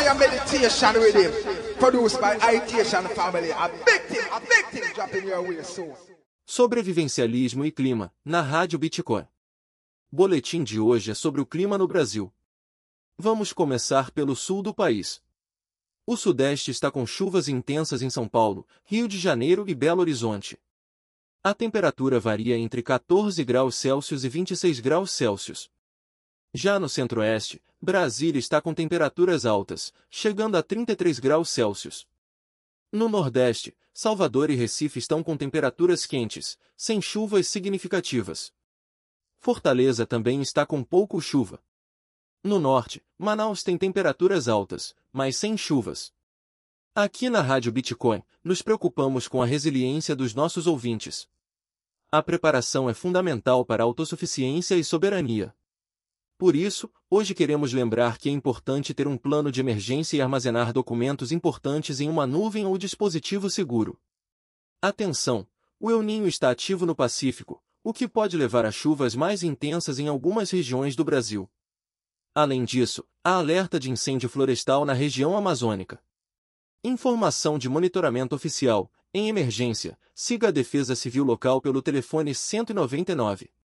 Fire Meditation Rhythm, produced by Itation Family. A big thing dropping your way soon. Sobrevivencialismo e clima, na Rádio Bitcoin. Boletim de hoje é sobre o clima no Brasil. Vamos começar pelo sul do país. O Sudeste está com chuvas intensas em São Paulo, Rio de Janeiro e Belo Horizonte. A temperatura varia entre 14 graus Celsius e 26 graus Celsius. Já no Centro-Oeste, Brasília está com temperaturas altas, chegando a 33 graus Celsius. No Nordeste, Salvador e Recife estão com temperaturas quentes, sem chuvas significativas. Fortaleza também está com pouco chuva. No Norte, Manaus tem temperaturas altas, mas sem chuvas. Aqui na Rádio Bitcoin, nos preocupamos com a resiliência dos nossos ouvintes. A preparação é fundamental para a autossuficiência e soberania. Por isso, hoje queremos lembrar que é importante ter um plano de emergência e armazenar documentos importantes em uma nuvem ou dispositivo seguro. Atenção! O El Niño está ativo no Pacífico, o que pode levar a chuvas mais intensas em algumas regiões do Brasil. Além disso, há alerta de incêndio florestal na região amazônica. Informação de monitoramento oficial. Em emergência, siga a Defesa Civil local pelo telefone 199.